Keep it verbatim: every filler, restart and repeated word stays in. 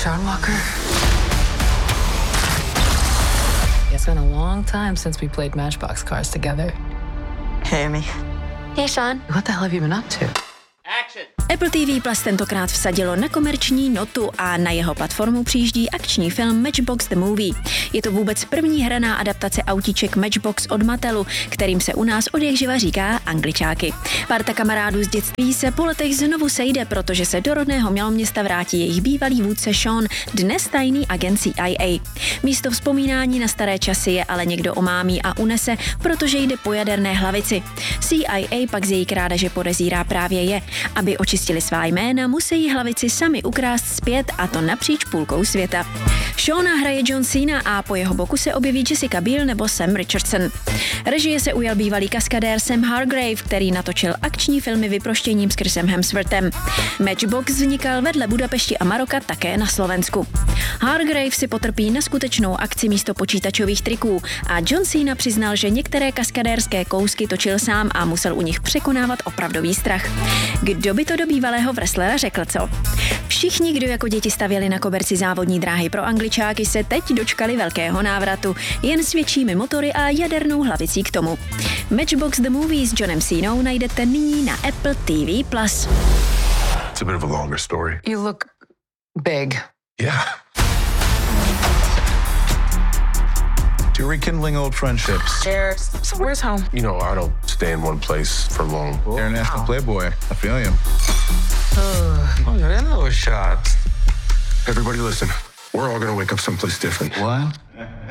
Sean Walker. It's been a long time since we played Matchbox Cars together. Hey, Amy. Hey, Sean. What the hell have you been up to? Apple T V Plus tentokrát vsadilo na komerční notu a na jeho platformu přijíždí akční film Matchbox the Movie. Je to vůbec první hraná adaptace autíček Matchbox od Mattelu, kterým se u nás odjakživa říká Angličáky. Parta kamarádů z dětství se po letech znovu sejde, protože se do rodného Měloměsta vrátí jejich bývalý vůdce Sean, dnes tajný agent C I A. Místo vzpomínání na staré časy je ale někdo omámí a unese, protože jde po jaderné hlavici. C I A pak z její krádeže podezírá právě je. Aby očistili svá jména, musí hlavici sami ukrást zpět, a to napříč půlkou světa. Seana hraje John Cena a po jeho boku se objeví Jessica Biel nebo Sam Richardson. Režie se ujal bývalý kaskadér Sam Hargrave, který natočil akční filmy Vyproštěním s Chrisem Hemsworthem. Matchbox vznikal vedle Budapešti a Maroka také na Slovensku. Hargrave si potrpí na skutečnou akci místo počítačových triků a John Cena přiznal, že některé kaskadérské kousky točil sám a musel u nich překonávat opravdový strach. Kdo by to do bývalého wrestlera řekl, co? Všichni, kdo jako děti stavěli na koberci závodní dráhy pro Angličáky, se teď dočkali velkého návratu, jen s většími motory a jadernou hlavicí k tomu. Matchbox the Movie s Johnem Cenou najdete nyní na Apple T V Plus. It's a bit of a longer story. You look big. Yeah. You're rekindling old friendships. Cheers. So where's home? You know, I don't stay in one place for long. International playboy. I feel you. Oh, that little shot. Everybody listen. We're all gonna wake up someplace different. What?